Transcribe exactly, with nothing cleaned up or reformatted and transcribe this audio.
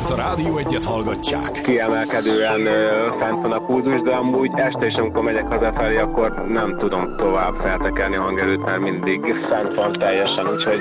mert a Rádió Egyet hallgatják. Kiemelkedően uh, fent van a pulzus, de amúgy este is, amikor megyek hazafelé, akkor nem tudom tovább feltekelni a hangerőt, mert mindig fent van teljesen, úgyhogy